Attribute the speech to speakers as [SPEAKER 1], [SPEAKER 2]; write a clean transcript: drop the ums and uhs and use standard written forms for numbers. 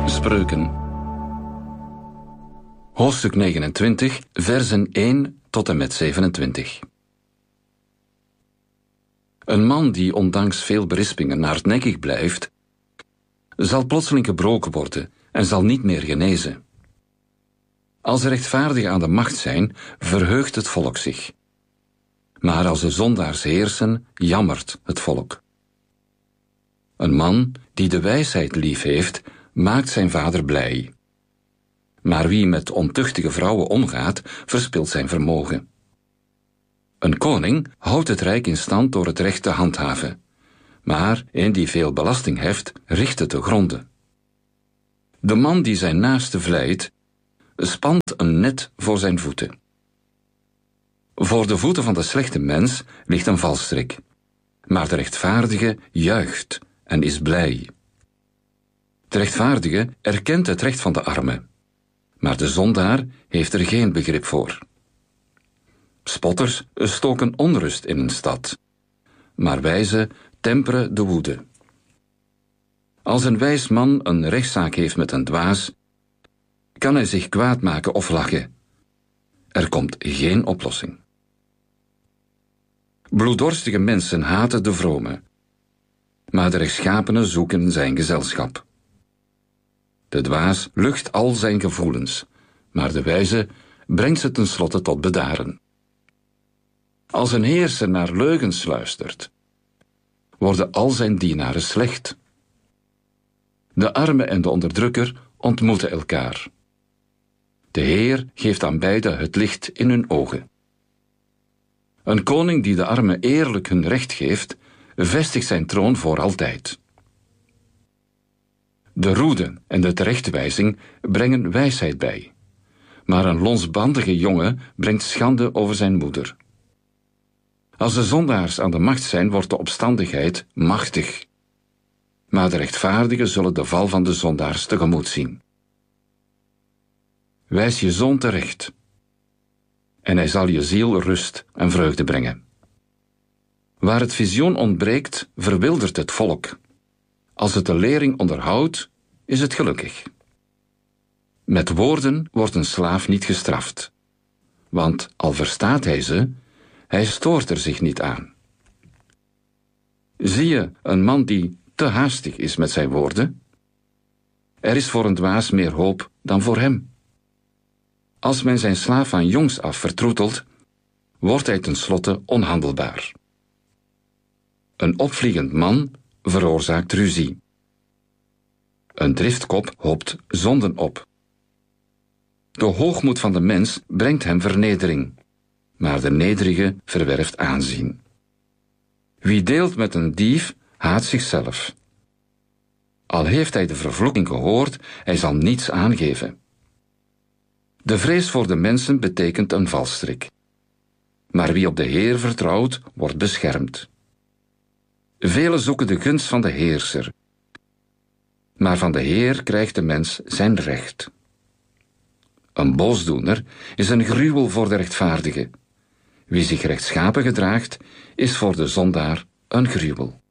[SPEAKER 1] Spreuken. Hoofdstuk 29, versen 1 tot en met 27. Een man die ondanks veel berispingen hardnekkig blijft, zal plotseling gebroken worden en zal niet meer genezen. Als de rechtvaardigen aan de macht zijn, verheugt het volk zich. Maar als de zondaars heersen, jammert het volk. Een man die de wijsheid lief heeft, maakt zijn vader blij. Maar wie met ontuchtige vrouwen omgaat, verspilt zijn vermogen. Een koning houdt het rijk in stand door het recht te handhaven. Maar een die veel belasting heft, richt het te gronde. De man die zijn naaste vleit, spant een net voor zijn voeten. Voor de voeten van de slechte mens ligt een valstrik. Maar de rechtvaardige juicht en is blij. De rechtvaardige erkent het recht van de arme. Maar de zondaar heeft er geen begrip voor. Spotters stoken onrust in een stad. Maar wijzen temperen de woede. Als een wijs man een rechtszaak heeft met een dwaas, kan hij zich kwaad maken of lachen. Er komt geen oplossing. Bloeddorstige mensen haten de vrome, maar de rechtschapenen zoeken zijn gezelschap. De dwaas lucht al zijn gevoelens, maar de wijze brengt ze tenslotte tot bedaren. Als een heerser naar leugens luistert, worden al zijn dienaren slecht. De arme en de onderdrukker ontmoeten elkaar. De Heer geeft aan beiden het licht in hun ogen. Een koning die de armen eerlijk hun recht geeft, vestigt zijn troon voor altijd. De roede en de terechtwijzing brengen wijsheid bij, maar een losbandige jongen brengt schande over zijn moeder. Als de zondaars aan de macht zijn, wordt de opstandigheid machtig. Maar de rechtvaardigen zullen de val van de zondaars tegemoet zien. Wijs je zoon terecht, en hij zal je ziel rust en vreugde brengen. Waar het visioen ontbreekt, verwildert het volk. Als het de lering onderhoudt, is het gelukkig. Met woorden wordt een slaaf niet gestraft, want al verstaat hij ze, hij stoort er zich niet aan. Zie je een man die te haastig is met zijn woorden? Er is voor een dwaas meer hoop dan voor hem. Als men zijn slaaf van jongs af vertroetelt, wordt hij tenslotte onhandelbaar. Een opvliegend man veroorzaakt ruzie. Een driftkop hoopt zonden op. De hoogmoed van de mens brengt hem vernedering, maar de nederige verwerft aanzien. Wie deelt met een dief, haat zichzelf. Al heeft hij de vervloeking gehoord, hij zal niets aangeven. De vrees voor de mensen betekent een valstrik. Maar wie op de Heer vertrouwt, wordt beschermd. Velen zoeken de gunst van de heerser, maar van de Heer krijgt de mens zijn recht. Een boosdoener is een gruwel voor de rechtvaardige. Wie zich rechtschapen gedraagt, is voor de zondaar een gruwel.